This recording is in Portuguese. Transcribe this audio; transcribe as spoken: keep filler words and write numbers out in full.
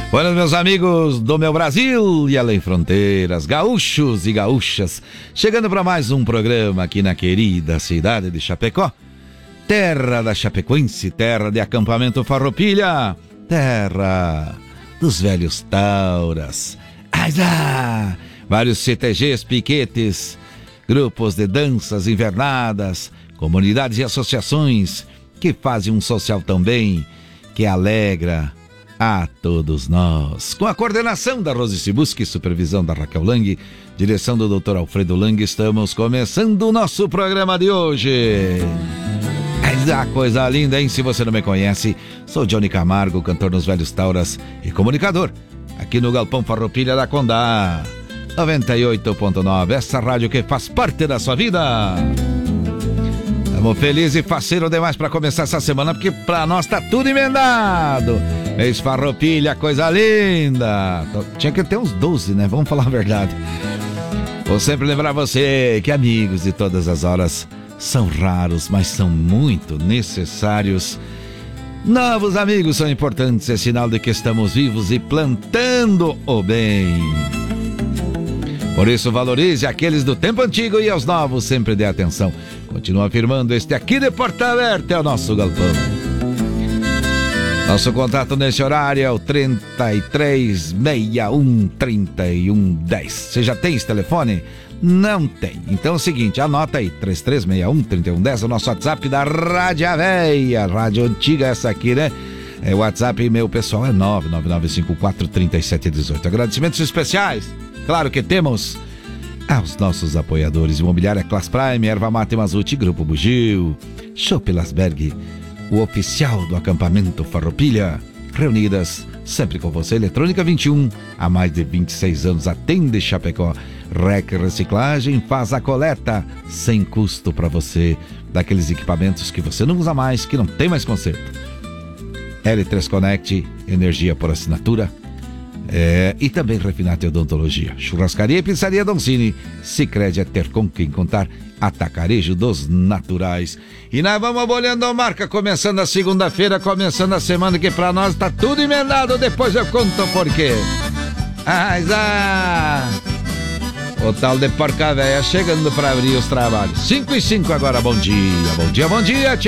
Olha, meus amigos do meu Brasil e além fronteiras, gaúchos e gaúchas, chegando para mais um programa aqui na querida cidade de Chapecó, terra da Chapecoense, terra de acampamento Farroupilha, terra dos velhos tauras, ah, vários C T Gs, piquetes, grupos de danças invernadas, comunidades e associações que fazem um social também, que alegra a todos nós. Com a coordenação da Rose Sibuski, supervisão da Raquel Lang, direção do doutor Alfredo Lang, estamos começando o nosso programa de hoje. Mas a coisa linda, hein? Se você não me conhece, sou Johnny Camargo, cantor nos Velhos Tauras e comunicador, aqui no Galpão Farroupilha da Condá, noventa e oito ponto nove, essa rádio que faz parte da sua vida. Estamos felizes e faceiro demais para começar essa semana, porque pra nós tá tudo emendado. Mês Farroupilha, coisa linda. Tinha que ter uns doze, né? Vamos falar a verdade. Vou sempre lembrar você que amigos de todas as horas são raros, mas são muito necessários. Novos amigos são importantes, é sinal de que estamos vivos e plantando o bem. Por isso, valorize aqueles do tempo antigo e aos novos sempre dê atenção. Continua afirmando, este aqui de Porta Aberta é o nosso galpão. Nosso contato nesse horário é o trinta e três, sessenta e um, trinta e um, dez. Você já tem esse telefone? Não tem. Então é o seguinte, anota aí, trinta e três, sessenta e um, trinta e um, dez, o nosso WhatsApp da Rádio Véia, rádio antiga essa aqui, né? É, o WhatsApp e meu pessoal é nove nove nove cinco quatro, três sete um oito. Agradecimentos especiais, claro que temos aos nossos apoiadores: Imobiliária Class Prime, Erva Mate Mazuti, Grupo Bugio, Chopp Lasberg, o oficial do acampamento Farroupilha, reunidas sempre com você. Eletrônica vinte e um, há mais de vinte e seis anos, atende Chapecó. Rec Reciclagem faz a coleta sem custo para você daqueles equipamentos que você não usa mais, que não tem mais conserto. L três Connect, energia por assinatura. É, e também Refinate Odontologia, Churrascaria e Pizzaria Doncini. Sicredi é ter com quem contar. Atacarejo dos naturais. E nós vamos bolhando a marca, começando a segunda-feira, começando a semana, que pra nós tá tudo emendado. Depois eu conto por quê. Mas ah, o tal de Porca Véia chegando pra abrir os trabalhos. cinco e cinco agora, bom dia, bom dia, bom dia, tchau.